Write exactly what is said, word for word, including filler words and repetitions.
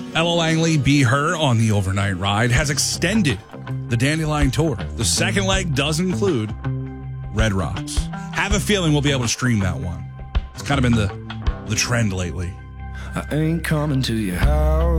Ella Langley, Be Her on the overnight ride has extended the Dandelion Tour. The second leg does include Red Rocks. Have a feeling we'll be able to stream that one. It's kind of been the, the trend lately. I ain't coming to your house.